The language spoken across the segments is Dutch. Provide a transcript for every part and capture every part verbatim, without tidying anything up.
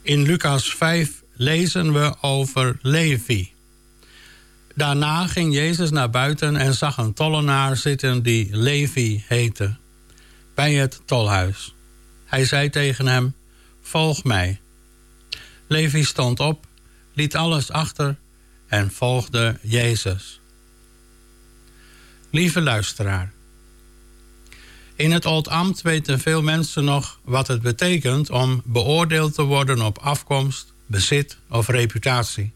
In Lucas vijf lezen we over Levi. Daarna ging Jezus naar buiten en zag een tollenaar zitten die Levi heette, bij het tolhuis. Hij zei tegen hem, volg mij. Levi stond op, liet alles achter en volgde Jezus. Lieve luisteraar, in het Oldambt weten veel mensen nog wat het betekent om beoordeeld te worden op afkomst, bezit of reputatie.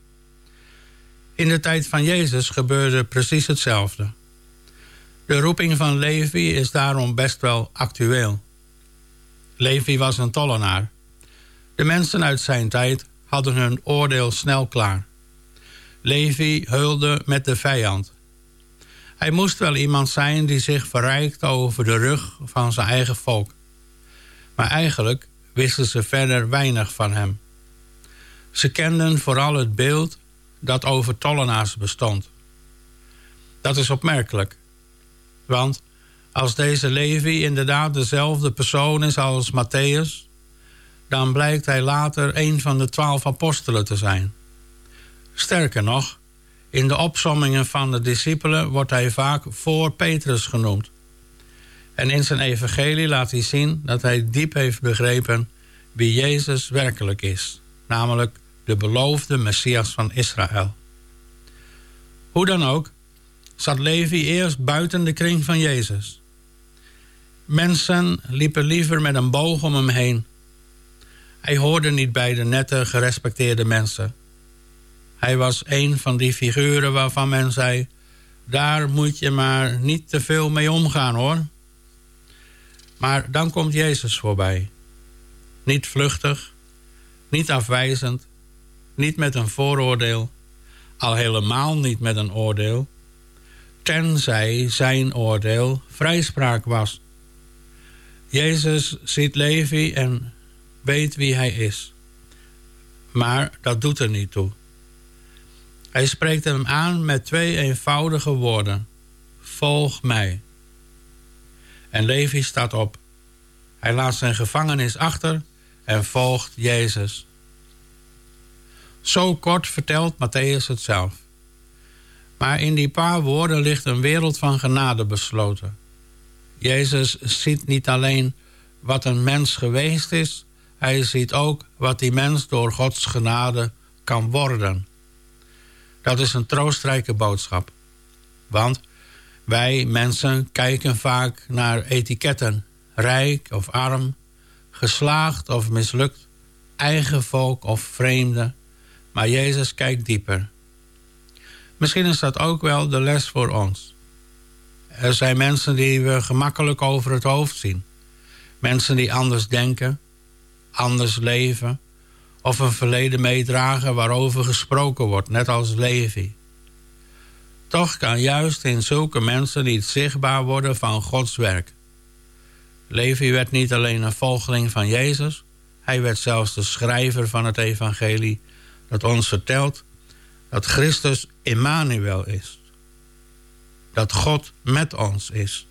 In de tijd van Jezus gebeurde precies hetzelfde. De roeping van Levi is daarom best wel actueel. Levi was een tollenaar. De mensen uit zijn tijd hadden hun oordeel snel klaar. Levi heulde met de vijand. Hij moest wel iemand zijn die zich verrijkte over de rug van zijn eigen volk. Maar eigenlijk wisten ze verder weinig van hem. Ze kenden vooral het beeld dat over tollenaars bestond. Dat is opmerkelijk. Want als deze Levi inderdaad dezelfde persoon is als Matthäus, dan blijkt hij later een van de twaalf apostelen te zijn. Sterker nog, in de opsommingen van de discipelen wordt hij vaak voor Petrus genoemd. En in zijn evangelie laat hij zien dat hij diep heeft begrepen wie Jezus werkelijk is, namelijk de beloofde Messias van Israël. Hoe dan ook, zat Levi eerst buiten de kring van Jezus. Mensen liepen liever met een boog om hem heen. Hij hoorde niet bij de nette, gerespecteerde mensen. Hij was een van die figuren waarvan men zei, daar moet je maar niet te veel mee omgaan hoor. Maar dan komt Jezus voorbij. Niet vluchtig, niet afwijzend, niet met een vooroordeel, al helemaal niet met een oordeel, tenzij zijn oordeel vrijspraak was. Jezus ziet Levi en weet wie hij is. Maar dat doet er niet toe. Hij spreekt hem aan met twee eenvoudige woorden. Volg mij. En Levi staat op. Hij laat zijn gevangenis achter en volgt Jezus. Zo kort vertelt Matthäus het zelf. Maar in die paar woorden ligt een wereld van genade besloten. Jezus ziet niet alleen wat een mens geweest is, hij ziet ook wat die mens door Gods genade kan worden. Dat is een troostrijke boodschap. Want wij mensen kijken vaak naar etiketten. Rijk of arm, geslaagd of mislukt, eigen volk of vreemde. Maar Jezus kijkt dieper. Misschien is dat ook wel de les voor ons. Er zijn mensen die we gemakkelijk over het hoofd zien. Mensen die anders denken, anders leven, of een verleden meedragen waarover gesproken wordt, net als Levi. Toch kan juist in zulke mensen niet zichtbaar worden van Gods werk. Levi werd niet alleen een volgeling van Jezus, hij werd zelfs de schrijver van het evangelie dat ons vertelt dat Christus Immanuel is. Dat God met ons is.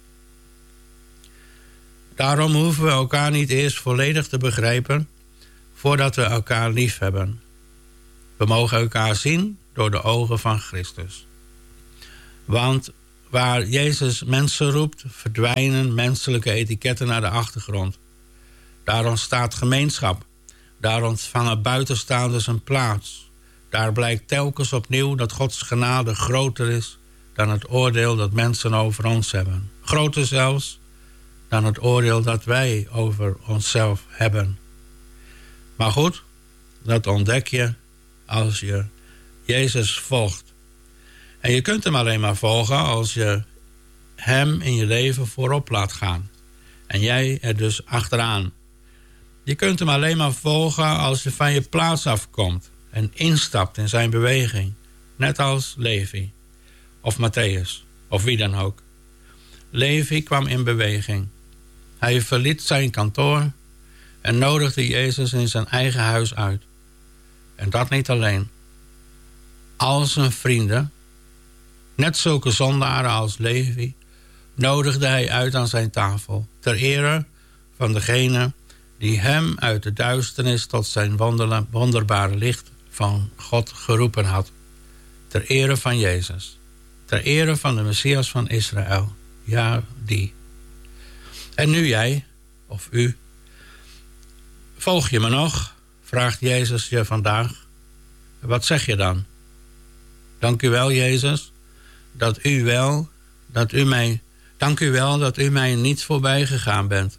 Daarom hoeven we elkaar niet eerst volledig te begrijpen voordat we elkaar lief hebben. We mogen elkaar zien door de ogen van Christus. Want waar Jezus mensen roept, verdwijnen menselijke etiketten naar de achtergrond. Daar ontstaat gemeenschap. Daar ontvangen buitenstaanders een plaats. Daar blijkt telkens opnieuw dat Gods genade groter is dan het oordeel dat mensen over ons hebben. Groter zelfs dan het oordeel dat wij over onszelf hebben. Maar goed, dat ontdek je als je Jezus volgt. En je kunt hem alleen maar volgen als je hem in je leven voorop laat gaan. En jij er dus achteraan. Je kunt hem alleen maar volgen als je van je plaats afkomt en instapt in zijn beweging. Net als Levi of Matthäus of wie dan ook. Levi kwam in beweging. Hij verliet zijn kantoor en nodigde Jezus in zijn eigen huis uit. En dat niet alleen. Al zijn vrienden, net zulke zondaren als Levi, nodigde hij uit aan zijn tafel, ter ere van degene die hem uit de duisternis tot zijn wonderbare licht van God geroepen had. Ter ere van Jezus. Ter ere van de Messias van Israël. Ja, die. En nu jij, of u. Volg je me nog? Vraagt Jezus je vandaag. Wat zeg je dan? Dank u wel, Jezus, dat u wel, dat u mij, dank u wel dat u mij niet voorbij gegaan bent.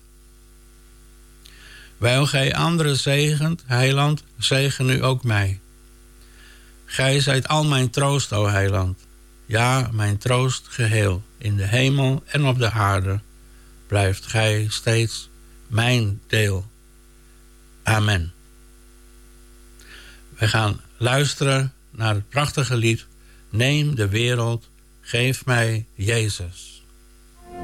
Wijl gij anderen zegent, Heiland, zegen u ook mij. Gij zijt al mijn troost, o Heiland. Ja, mijn troost geheel. In de hemel en op de aarde blijft gij steeds mijn deel. Amen. We gaan luisteren naar het prachtige lied Neem de wereld, geef mij Jezus.